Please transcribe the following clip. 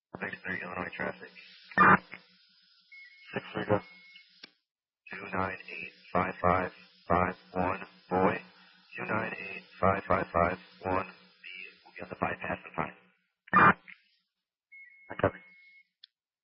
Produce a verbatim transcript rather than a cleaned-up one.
six three Illinois traffic. six three two nine eight five five five one boy. two nine eight five five five one B will be on the bypass in five.